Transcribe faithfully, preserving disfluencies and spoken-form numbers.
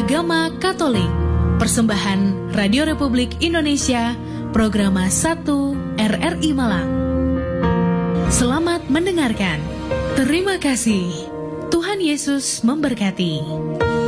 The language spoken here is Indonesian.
Agama Katolik. Persembahan Radio Republik Indonesia, Programa satu R R I Malang. Selamat mendengarkan. Terima kasih. Tuhan Yesus memberkati.